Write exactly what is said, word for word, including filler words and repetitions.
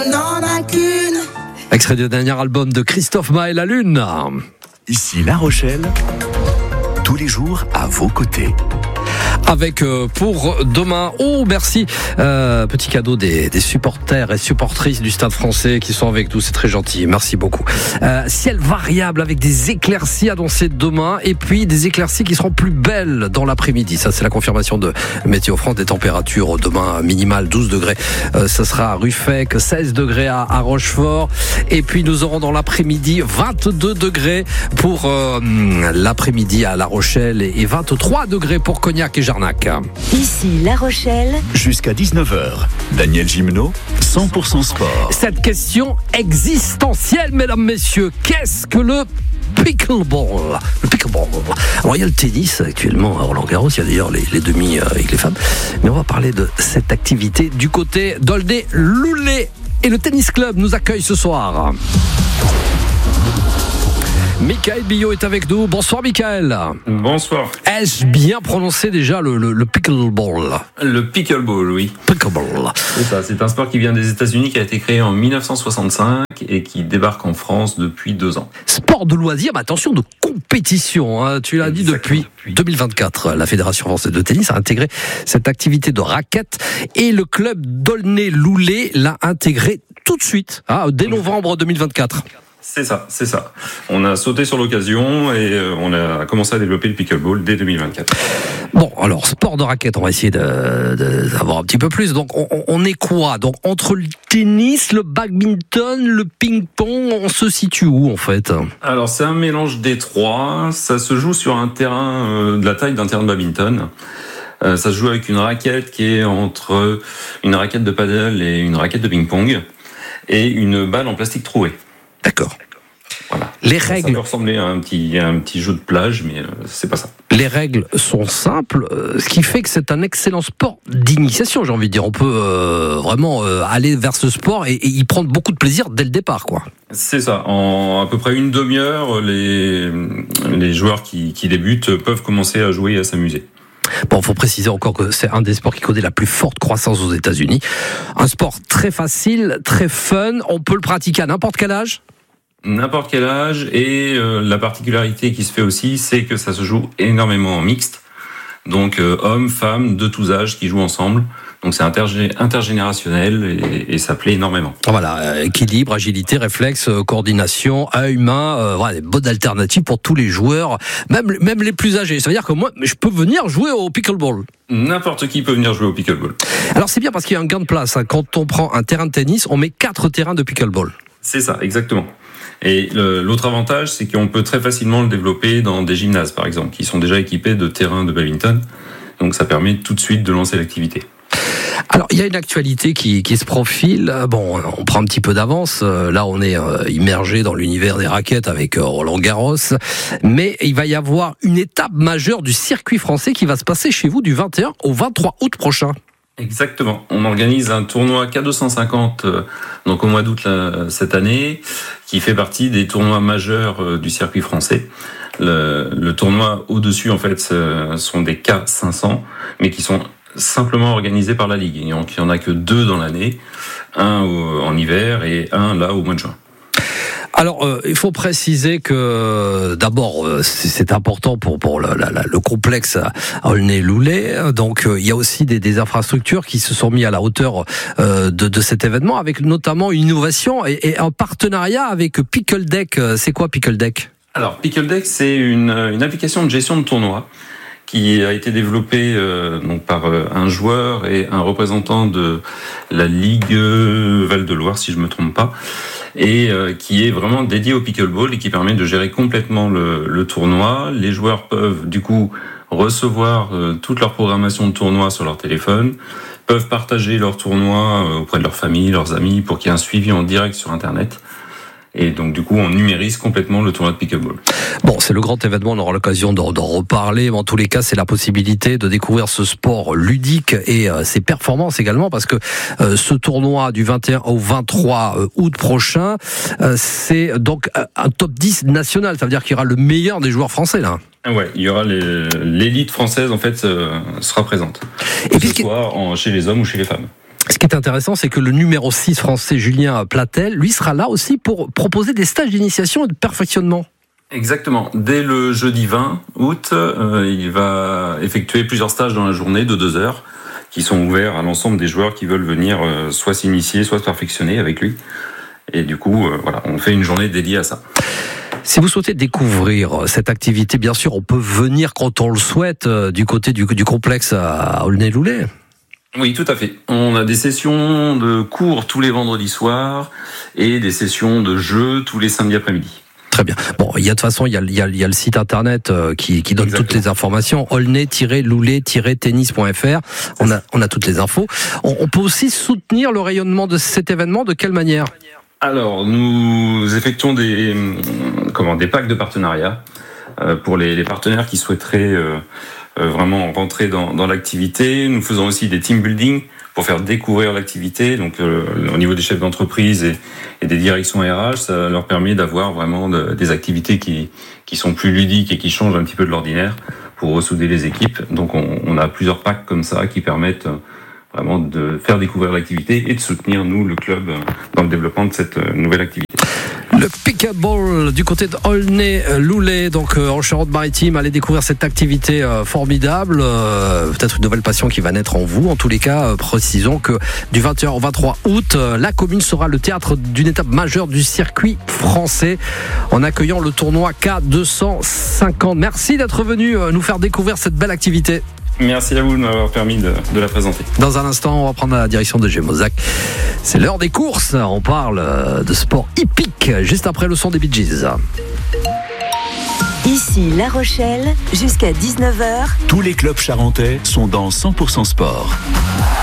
n'en a qu'une. Extrait du dernier album de Christophe Maé, La Lune. Ici La Rochelle, tous les jours à vos côtés. Avec euh, pour demain, oh merci, euh, petit cadeau des, des supporters et supportrices du Stade Français qui sont avec nous, c'est très gentil, merci beaucoup. Euh, ciel variable avec des éclaircies annoncées demain et puis des éclaircies qui seront plus belles dans l'après-midi. Ça c'est la confirmation de Météo France. Des températures demain minimales douze degrés, euh, ça sera à Ruffec, seize degrés à, à Rochefort et puis nous aurons dans l'après-midi vingt-deux degrés pour euh, l'après-midi à La Rochelle et vingt-trois degrés pour Cognac et Jarnac. Ici La Rochelle. Jusqu'à dix-neuf heures, Daniel Gimeno, cent pour cent sport. Cette question existentielle, mesdames, messieurs, qu'est-ce que le pickleball? Le pickleball. Alors il y a le tennis actuellement à Roland-Garros, il y a d'ailleurs les, les demi avec les femmes, mais on va parler de cette activité du côté d'Aulnay-Loulé. Et le tennis club nous accueille ce soir. Michael Billot est avec nous. Bonsoir Michael. Bonsoir. Ai-je bien prononcé déjà le, le, le pickleball? Le pickleball, oui. Pickleball. C'est ça, c'est un sport qui vient des États-Unis, qui a été créé en dix-neuf cent soixante-cinq et qui débarque en France depuis deux ans. Sport de loisir, mais attention, de compétition. Hein. Tu l'as dit depuis deux mille vingt-quatre. La Fédération française de tennis a intégré cette activité de raquette et le club d'Aulnay-Loulé l'a intégré tout de suite, hein, dès novembre deux mille vingt-quatre. C'est ça, c'est ça. On a sauté sur l'occasion et on a commencé à développer le pickleball dès deux mille vingt-quatre. Bon, alors, sport de raquette, on va essayer de, de, d'avoir un petit peu plus. Donc, on, on est quoi? Donc, entre le tennis, le badminton, le ping-pong, on se situe où, en fait? Alors, c'est un mélange des trois. Ça se joue sur un terrain euh, de la taille d'un terrain de badminton. Euh, ça se joue avec une raquette qui est entre une raquette de paddle et une raquette de ping-pong et une balle en plastique troué. D'accord. Voilà. Les ça, règles. Ça peut ressembler à un petit, à un petit jeu de plage, mais euh, c'est pas ça. Les règles sont simples, euh, ce qui fait que c'est un excellent sport d'initiation, j'ai envie de dire. On peut euh, vraiment euh, aller vers ce sport et, et y prendre beaucoup de plaisir dès le départ, quoi. C'est ça. En à peu près une demi-heure, les, les joueurs qui, qui débutent peuvent commencer à jouer et à s'amuser. Bon, il faut préciser encore que c'est un des sports qui connaît la plus forte croissance aux États-Unis. Un sport très facile, très fun. On peut le pratiquer à n'importe quel âge. N'importe quel âge, et euh, la particularité qui se fait aussi, c'est que ça se joue énormément en mixte. Donc euh, hommes, femmes, de tous âges qui jouent ensemble. Donc c'est intergé- intergénérationnel et, et ça plaît énormément. Voilà, euh, équilibre, agilité, réflexe, euh, coordination, œil, main, euh, voilà, des bonnes alternatives pour tous les joueurs, même, même les plus âgés. Ça veut dire que moi, je peux venir jouer au pickleball. N'importe qui peut venir jouer au pickleball. Alors c'est bien parce qu'il y a un gain de place. Hein. Quand on prend un terrain de tennis, on met quatre terrains de pickleball. C'est ça, exactement. Et le, l'autre avantage, c'est qu'on peut très facilement le développer dans des gymnases, par exemple, qui sont déjà équipés de terrains de badminton. Donc ça permet tout de suite de lancer l'activité. Alors, il y a une actualité qui, qui se profile. Bon, on prend un petit peu d'avance. Là, on est immergé dans l'univers des raquettes avec Roland-Garros. Mais il va y avoir une étape majeure du circuit français qui va se passer chez vous du vingt et un au vingt-trois août prochain. Exactement. On organise un tournoi K deux cent cinquante euh, donc au mois d'août là, cette année, qui fait partie des tournois majeurs euh, du circuit français. Le, le tournoi au-dessus, en fait, ce sont des K cinq cents, mais qui sont simplement organisés par la Ligue. Donc, il n'y en a que deux dans l'année, un au, en hiver et un là au mois de juin. Alors, euh, il faut préciser que d'abord, euh, c'est important pour pour le, la, la, le complexe à Aulnay-Loulé. Donc, euh, il y a aussi des, des infrastructures qui se sont mis à la hauteur euh, de, de cet événement, avec notamment une innovation et, et un partenariat avec PickleDeck. C'est quoi PickleDeck ? Alors, PickleDeck, c'est une, une application de gestion de tournoi qui a été développé euh, donc par euh, un joueur et un représentant de la Ligue Val-de-Loire, si je me trompe pas, et euh, qui est vraiment dédié au pickleball et qui permet de gérer complètement le, le tournoi. Les joueurs peuvent du coup recevoir euh, toute leur programmation de tournoi sur leur téléphone, peuvent partager leur tournoi euh, auprès de leur famille, leurs amis, pour qu'il y ait un suivi en direct sur Internet. Et donc, du coup, on numérise complètement le tournoi de pickleball. Bon, c'est le grand événement, on aura l'occasion d'en, d'en reparler. Mais en tous les cas, c'est la possibilité de découvrir ce sport ludique et euh, ses performances également, parce que euh, ce tournoi du vingt et un au vingt-trois août prochain, euh, c'est donc un top dix national. Ça veut dire qu'il y aura le meilleur des joueurs français, là. Ouais, il y aura les, l'élite française, en fait, euh, sera présente. Et que puis, ce soit en, chez les hommes ou chez les femmes. Ce qui est intéressant, c'est que le numéro six français, Julien Platel, lui sera là aussi pour proposer des stages d'initiation et de perfectionnement. Exactement. Dès le jeudi vingt août, euh, il va effectuer plusieurs stages dans la journée de deux heures qui sont ouverts à l'ensemble des joueurs qui veulent venir euh, soit s'initier, soit se perfectionner avec lui. Et du coup, euh, voilà, on fait une journée dédiée à ça. Si vous souhaitez découvrir cette activité, bien sûr, on peut venir quand on le souhaite euh, du côté du, du complexe à Aulnay-Loulet. Oui, tout à fait. On a des sessions de cours tous les vendredis soirs et des sessions de jeux tous les samedis après-midi. Très bien. Bon, il y a de toute façon, il y a, il y a, il y a le site internet euh, qui, qui donne Exactement. Toutes les informations. aulnay tiret loulet tiret tennis point f r. On a, on a toutes les infos. On, on peut aussi soutenir le rayonnement de cet événement. De quelle manière ? Alors, nous effectuons des, comment, des packs de partenariat euh, pour les, les partenaires qui souhaiteraient euh, euh, vraiment rentrer dans, dans l'activité. Nous faisons aussi des team building pour faire découvrir l'activité. Donc, euh, au niveau des chefs d'entreprise et, et des directions R H, ça leur permet d'avoir vraiment de, des activités qui, qui sont plus ludiques et qui changent un petit peu de l'ordinaire pour ressouder les équipes. Donc, on, on a plusieurs packs comme ça qui permettent vraiment de faire découvrir l'activité et de soutenir, nous, le club, dans le développement de cette nouvelle activité. Le pickleball du côté de Aulnay-Loulet, donc euh, en Charente-Maritime, allez découvrir cette activité euh, formidable, euh, peut-être une nouvelle passion qui va naître en vous. En tous les cas, euh, précisons que du vingt et un au vingt-trois août, euh, la commune sera le théâtre d'une étape majeure du circuit français en accueillant le tournoi K deux cent cinquante. Merci d'être venu euh, nous faire découvrir cette belle activité. Merci à vous de m'avoir permis de, de la présenter. Dans un instant, on va prendre la direction de Gémozac. C'est l'heure des courses. On parle de sport hippique juste après le son des Bee Gees. Ici La Rochelle, jusqu'à dix-neuf heures. Tous les clubs charentais sont dans cent pour cent sport.